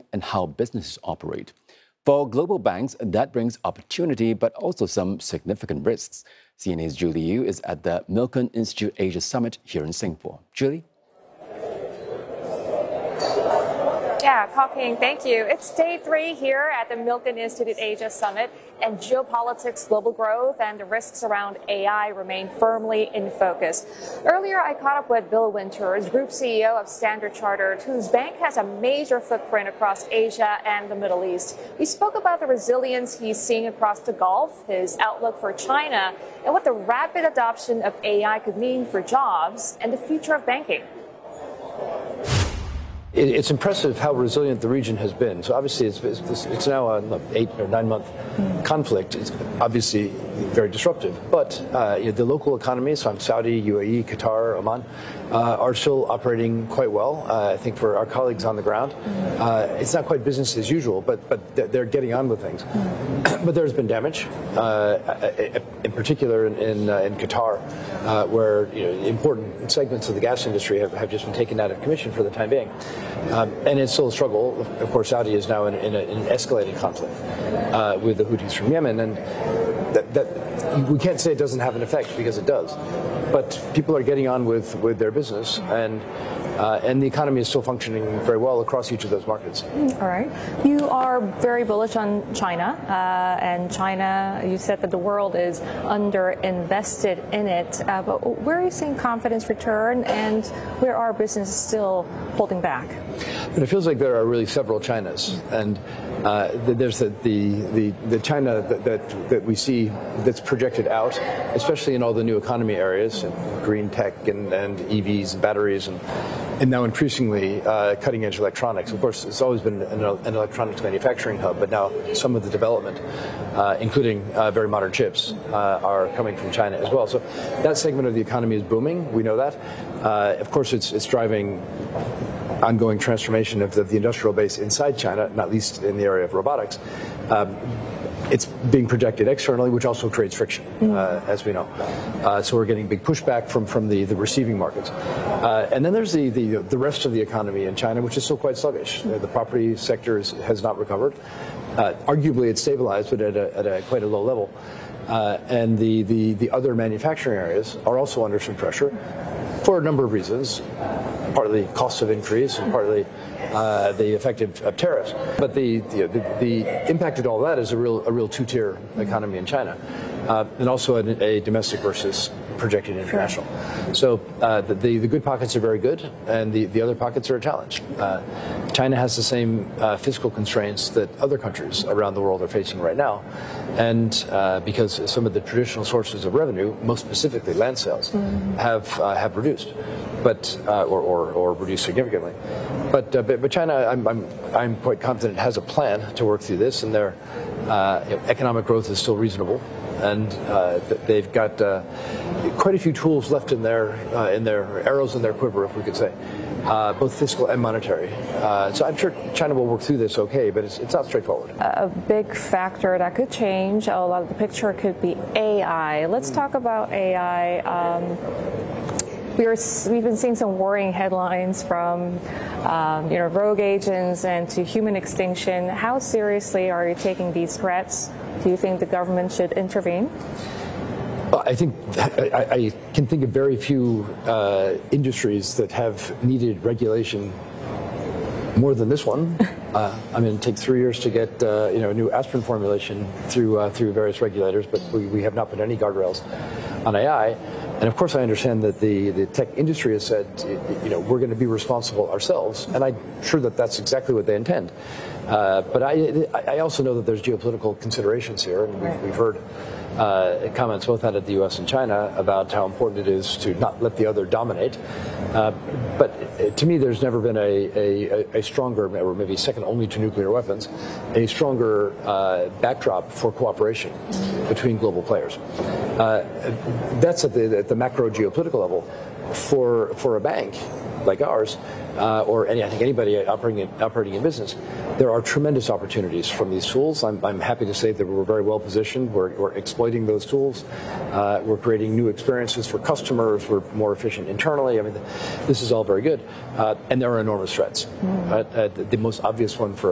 and how businesses operate. For global banks, that brings opportunity, but also some significant risks. CNA's Julie Yu is at the Milken Institute Asia Summit here in Singapore. Julie? Yeah, Talking, thank you. It's day 3 here at the Milken Institute Asia Summit, and geopolitics, global growth, and the risks around AI remain firmly in focus. Earlier, I caught up with Bill Winters, Group CEO of Standard Chartered, whose bank has a major footprint across Asia and the Middle East. We spoke about the resilience he's seeing across the Gulf, his outlook for China, and what the rapid adoption of AI could mean for jobs and the future of banking. It's impressive how resilient the region has been. So obviously it's now an 8 or 9 month conflict. It's obviously very disruptive. But the local economies, so Saudi, UAE, Qatar, Oman, are still operating quite well. I think for our colleagues on the ground, it's not quite business as usual, but they're getting on with things. But there's been damage, in particular in Qatar, where important segments of the gas industry have just been taken out of commission for the time being. And it's still a struggle. Of course, Saudi is now in an escalating conflict with the Houthis from Yemen, and that we can't say it doesn't have an effect, because it does. But people are getting on with their business, and the economy is still functioning very well across each of those markets. All right. You are very bullish on China, and China, you said that the world is under-invested in it. But where are you seeing confidence return, and where are businesses still holding back? But it feels like there are really several Chinas, and there's the China that we see that's projected out, especially in all the new economy areas, green tech and EVs and batteries, and now increasingly cutting-edge electronics. Of course, it's always been an electronics manufacturing hub, but now some of the development, including very modern chips, are coming from China as well. So that segment of the economy is booming. We know that. Of course, it's driving ongoing transformation of the industrial base inside China, not least in the area of robotics. It's being projected externally, which also creates friction, as we know. So we're getting big pushback from the receiving markets. And then there's the rest of the economy in China, which is still quite sluggish. The property sector has not recovered. Arguably, it's stabilized, but at quite a low level. And the other manufacturing areas are also under some pressure for a number of reasons, partly cost of increase and partly the effect of tariffs. But the impact of all that is a real two-tier economy in China, and also a domestic versus projected international. So the good pockets are very good, and the other pockets are a challenge. China has the same fiscal constraints that other countries around the world are facing right now, and because some of the traditional sources of revenue, most specifically land sales, have reduced, but or reduced significantly. But China, I'm quite confident, has a plan to work through this, and their economic growth is still reasonable, and they've got quite a few tools left in their arrows in their quiver, if we could say, both fiscal and monetary. So I'm sure China will work through this okay, but it's not straightforward. A big factor that could change a lot of the picture could be AI. Let's talk about AI. We've been seeing some worrying headlines from rogue agents and to human extinction. How seriously are you taking these threats? Do you think the government should intervene? I think I can think of very few industries that have needed regulation more than this one. I mean, it takes 3 years to get a new aspirin formulation through various regulators, but we have not put any guardrails on AI. And of course, I understand that the tech industry has said, we're going to be responsible ourselves, and I'm sure that that's exactly what they intend. But I also know that there's geopolitical considerations here, and we've heard comments both out of the U.S. and China about how important it is to not let the other dominate. But to me, there's never been a stronger, or maybe second only to nuclear weapons, a stronger backdrop for cooperation between global players. That's at the macro geopolitical level. For a bank like ours, or I think anybody operating in business, there are tremendous opportunities from these tools. I'm happy to say that we're very well positioned. We're exploiting those tools. We're creating new experiences for customers. We're more efficient internally. I mean, this is all very good, and there are enormous threats. The most obvious one for